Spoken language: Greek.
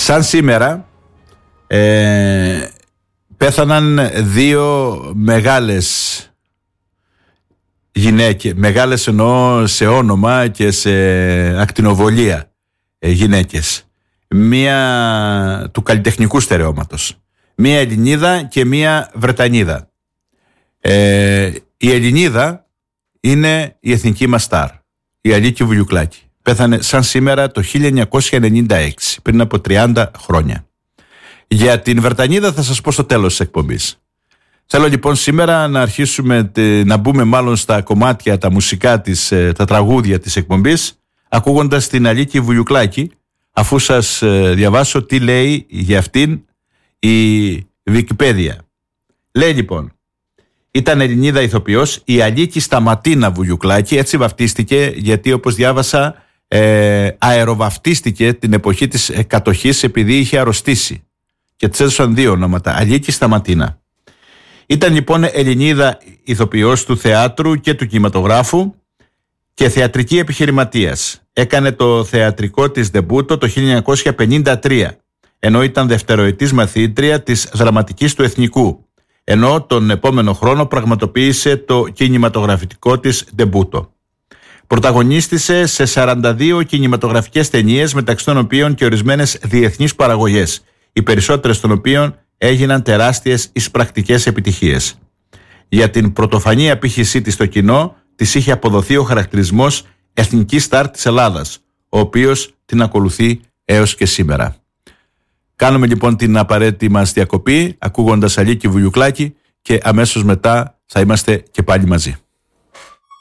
Σαν σήμερα πέθαναν δύο μεγάλες γυναίκες, μεγάλες εννοώ σε όνομα και σε ακτινοβολία γυναίκες, μία του καλλιτεχνικού στερεώματος, μία Ελληνίδα και μία Βρετανίδα. Η Ελληνίδα είναι η εθνική μας στάρ, η Αλίκη Βουγιουκλάκη. Πέθανε σαν σήμερα το 1996, πριν από 30 χρόνια. Για την Βρετανίδα θα σας πω στο τέλος της εκπομπής. Θέλω λοιπόν σήμερα να αρχίσουμε, να μπούμε μάλλον στα κομμάτια, τα μουσικά της, τα τραγούδια της εκπομπής, ακούγοντας την Αλίκη Βουγιουκλάκη, αφού σας διαβάσω τι λέει για αυτήν η Wikipedia. Λέει λοιπόν: ήταν Ελληνίδα ηθοποιός, η Αλίκη Σταματίνα Βουγιουκλάκη, έτσι βαφτίστηκε γιατί όπως διάβασα αεροβαφτίστηκε την εποχή της κατοχής επειδή είχε αρρωστήσει και της έδωσαν δύο ονόματα, Αλίκη Σταματίνα. Ήταν λοιπόν Ελληνίδα ηθοποιός του θεάτρου και του κινηματογράφου και θεατρική επιχειρηματίας. Έκανε το θεατρικό της ντεμπούτο το 1953, ενώ ήταν δευτεροετής μαθήτρια της Δραματικής του Εθνικού, ενώ τον επόμενο χρόνο πραγματοποίησε το κινηματογραφικό της ντεμπούτο. Πρωταγωνίστησε σε 42 κινηματογραφικές ταινίες, μεταξύ των οποίων και ορισμένες διεθνείς παραγωγές, οι περισσότερες των οποίων έγιναν τεράστιες εισπρακτικές επιτυχίες. Για την πρωτοφανή απήχησή της στο κοινό της είχε αποδοθεί ο χαρακτηρισμός εθνική στάρ της Ελλάδας, ο οποίος την ακολουθεί έως και σήμερα. Κάνουμε λοιπόν την απαραίτητη μας διακοπή ακούγοντας Αλίκη Βουγιουκλάκη και αμέσως μετά θα είμαστε και πάλι μαζί.